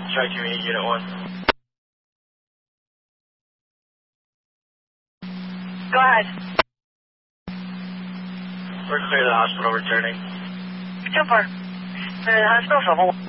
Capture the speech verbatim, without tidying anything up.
Striking me, Unit one. Go ahead. We're clear to the hospital returning. ten four. Clear to the hospital, for